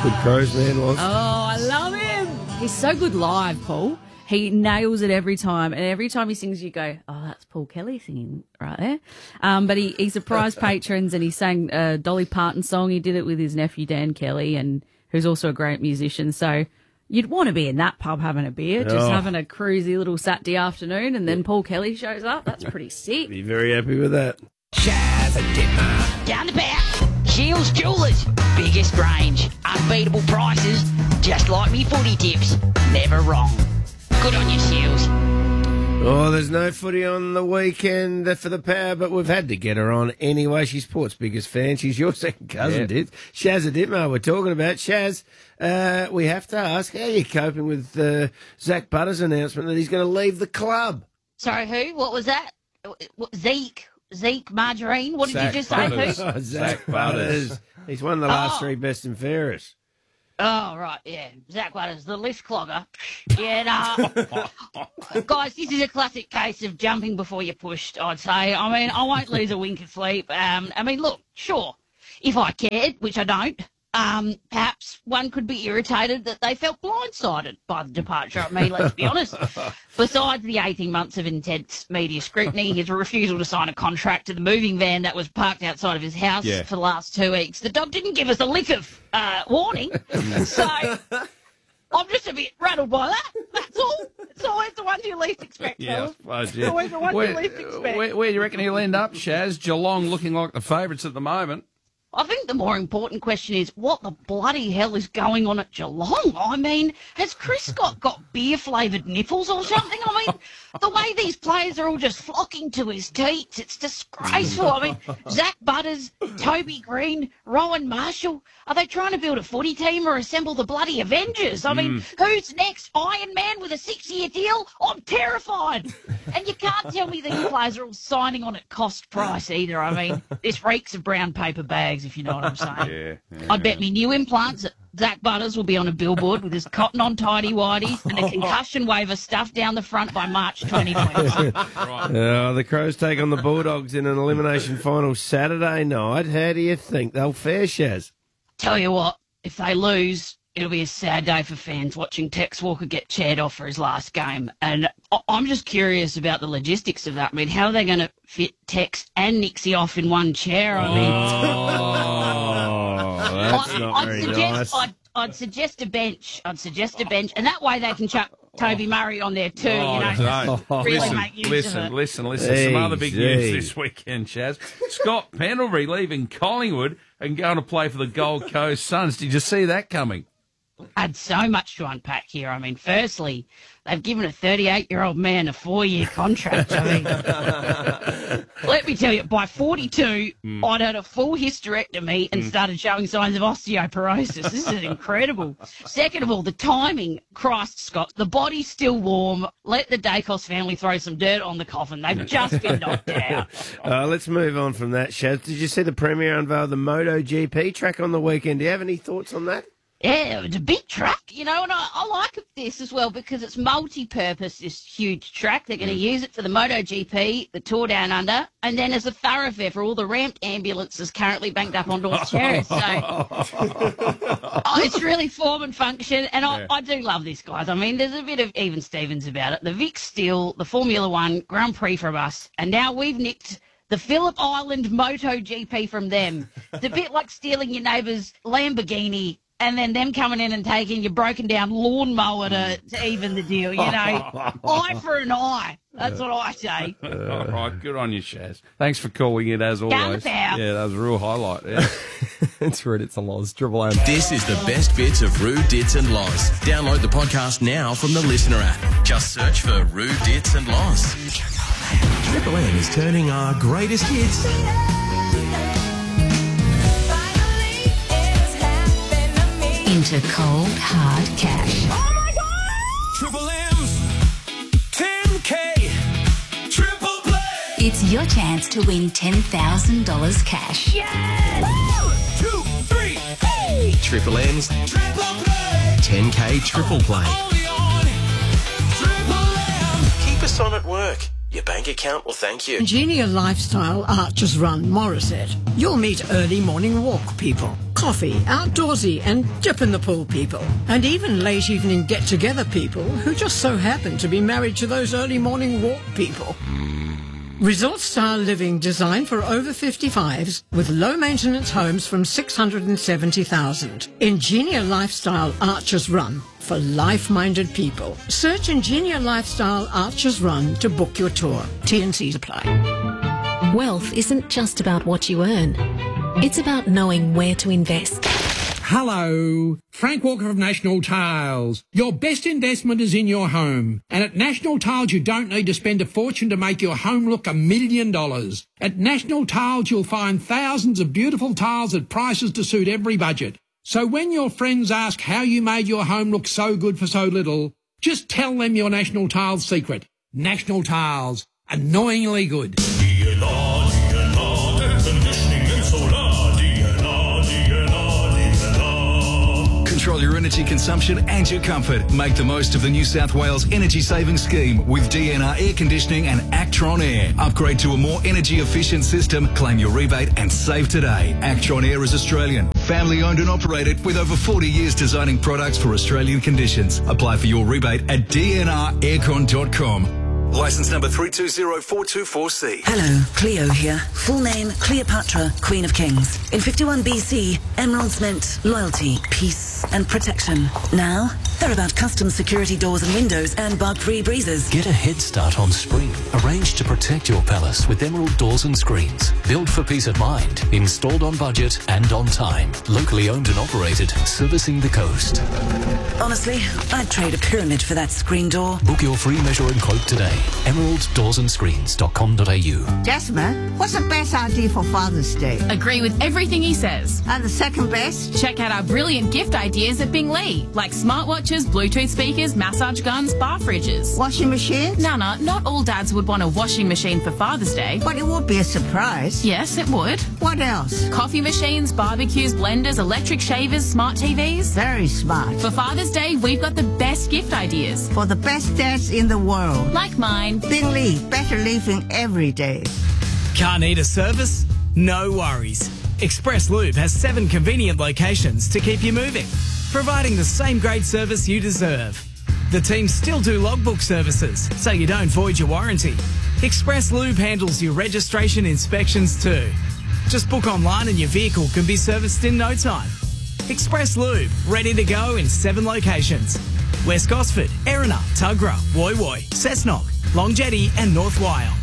Good Crows man was. Oh, I love him. He's so good live, Paul. He nails it every time. And every time he sings, you go, oh, that's Paul Kelly singing right there. But he surprised patrons and he sang a Dolly Parton song. He did it with his nephew, Dan Kelly, and who's also a great musician. So you'd want to be in that pub having a beer, just having a cruisy little Saturday afternoon, and then Paul Kelly shows up. That's pretty sick. Be very happy with that. Shaz and Dipper. Down the back. Shields Jewelers. Biggest range. Unbeatable prices. Just like me footy tips. Never wrong. Good on you, Shields. Oh, there's no footy on the weekend for the Power, but we've had to get her on anyway. She's Port's biggest fan. She's your second cousin, Dit. Shaz Aditmo we're talking about. Shaz, we have to ask, how are you coping with Zach Butters' announcement that he's going to leave the club? Sorry, who? What was that? Zeke Margarine? What did you just say? Who? Zach Butters. He's one of the last three best and fairest. Oh, right, yeah. Zach Butters, the lift clogger. Yeah, guys, this is a classic case of jumping before you're pushed, I'd say. I mean, I won't lose a wink of sleep. I mean, look, sure, if I cared, which I don't, perhaps one could be irritated that they felt blindsided by the departure of me, let's be honest. Besides the 18 months of intense media scrutiny, his refusal to sign a contract to the moving van that was parked outside of his house for the last 2 weeks, the dog didn't give us a lick of warning. So I'm just a bit rattled by that. That's all. It's always the ones you least expect, fellas. It's always the ones you least expect. Where do you reckon he'll end up, Shaz? Geelong looking like the favourites at the moment. I think the more important question is what the bloody hell is going on at Geelong? I mean, has Chris Scott got beer-flavoured nipples or something? I mean, the way these players are all just flocking to his teats, it's disgraceful. I mean, Zach Butters, Toby Green, Rowan Marshall, are they trying to build a footy team or assemble the bloody Avengers? I mean, who's next? Iron Man with a 6-year deal? I'm terrified. And you can't tell me these players are all signing on at cost price either. I mean, this reeks of brown paper bags, if you know what I'm saying. I'd bet me new implants that Zach Butters will be on a billboard with his cotton-on tighty-whities and a concussion waiver stuffed down the front by March 2020. The Crows take on the Bulldogs in an elimination final Saturday night. How do you think they'll fare, Shaz? Tell you what, if they lose, it'll be a sad day for fans watching Tex Walker get chaired off for his last game. And I'm just curious about the logistics of that. I mean, how are they going to fit Tex and Nixie off in one chair? I mean, that's not very nice. I'd suggest a bench. And that way they can chuck Toby Murray on there too. Make use of it. Listen. Some other big news this weekend, Shaz. Scott Pendlebury leaving Collingwood and going to play for the Gold Coast Suns. Did you see that coming? I had so much to unpack here. I mean, firstly, they've given a 38-year-old man a 4-year contract. I mean, let me tell you, by 42, I'd had a full hysterectomy and started showing signs of osteoporosis. This is incredible. Second of all, the timing. Christ, Scott, the body's still warm. Let the Dacos family throw some dirt on the coffin. They've just been knocked out. Let's move on from that, Shaz. Did you see the Premier unveil the MotoGP track on the weekend? Do you have any thoughts on that? Yeah, it's a big track, and I like this as well because it's multi-purpose, this huge track. They're going to use it for the MotoGP, the Tour Down Under, and then as a thoroughfare for all the ramped ambulances currently banked up on North Terrace. So it's really form and function, and I do love this, guys. I mean, there's a bit of even Stevens about it. The Vic Steel, the Formula One Grand Prix from us, and now we've nicked the Phillip Island MotoGP from them. It's a bit like stealing your neighbour's Lamborghini and then them coming in and taking your broken down lawnmower to even the deal, eye for an eye. That's what I say. All right, good on you, Shaz. Thanks for calling it as always. Yeah, that was a real highlight. Yeah. It's Rude, It's and Loz, Triple M. This is the best bits of Rude, Dits and Loz. Download the podcast now from the Listener app. Just search for Rude, Dits and Loz. Triple M is turning our greatest hits into cold, hard cash. Oh my God! Triple M's 10K Triple Play. It's your chance to win $10,000 cash. Yes! 1, 2, 3, hey! Triple M's Triple Play. 10K Triple Play. Only on Triple M. Keep us on at work. Your bank account will thank you. Genial Lifestyle Archers Run Morisset. You'll meet early morning walk people, coffee, outdoorsy and dip in the pool people. And even late evening get-together people who just so happen to be married to those early morning walk people. Resort-style living designed for over 55s with low-maintenance homes from $670,000. Ingenia Lifestyle Archers Run for life-minded people. Search Ingenia Lifestyle Archers Run to book your tour. T&Cs apply. Wealth isn't just about what you earn. It's about knowing where to invest. Hello, Frank Walker of National Tiles. Your best investment is in your home. And at National Tiles, you don't need to spend a fortune to make your home look $1 million. At National Tiles, you'll find thousands of beautiful tiles at prices to suit every budget. So when your friends ask how you made your home look so good for so little, just tell them your National Tiles secret. National Tiles, annoyingly good. Control your energy consumption and your comfort. Make the most of the New South Wales Energy Saving Scheme with DNR Air Conditioning and Actron Air. Upgrade to a more energy efficient system, claim your rebate and save today. Actron Air is Australian, family owned and operated with over 40 years designing products for Australian conditions. Apply for your rebate at dnraircon.com. Licence number 320424C. Hello, Cleo here. Full name, Cleopatra, Queen of Kings. In 51 BC, emeralds meant loyalty, peace and protection. Now, they're about custom security doors and windows and bug-free breezes. Get a head start on spring. Arrange to protect your palace with Emerald Doors and Screens. Built for peace of mind. Installed on budget and on time. Locally owned and operated. Servicing the coast. Honestly, I'd trade a pyramid for that screen door. Book your free measure and quote today. emeralddoorsandScreens.com.au. Jasmine, what's the best idea for Father's Day? Agree with everything he says. And the second best? Check out our brilliant gift ideas at Bing Lee, like smartwatches, Bluetooth speakers, massage guns, bar fridges. Washing machines? Nana, not all dads would want a washing machine for Father's Day. But it would be a surprise. Yes, it would. What else? Coffee machines, barbecues, blenders, electric shavers, smart TVs. Very smart. For Father's Day, we've got the best gift ideas. For the best dads in the world. Like mine. Bing Lee, better living every day. Can't need a service? No worries. Express Lube has 7 convenient locations to keep you moving, providing the same great service you deserve. The team still do logbook services, so you don't void your warranty. Express Lube handles your registration inspections too. Just book online and your vehicle can be serviced in no time. Express Lube, ready to go in 7 locations. West Gosford, Erina, Tuggerah, Woy Woy, Cessnock, Long Jetty and North Wyong.